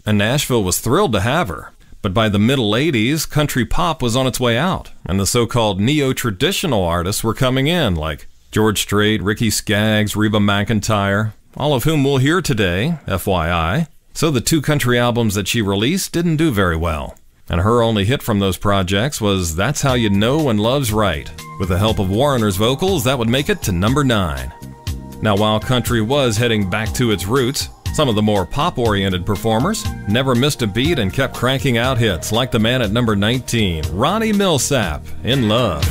and Nashville was thrilled to have her. But by the middle 80s, country pop was on its way out, and the so-called neo-traditional artists were coming in, like George Strait, Ricky Skaggs, Reba McEntire, all of whom we'll hear today, FYI. So the 2 country albums that she released didn't do very well. And her only hit from those projects was That's How You Know When Love's Right. With the help of Warrener's vocals, that would make it to number 9. Now, while country was heading back to its roots, some of the more pop-oriented performers never missed a beat and kept cranking out hits, like the man at number 19, Ronnie Milsap, In Love.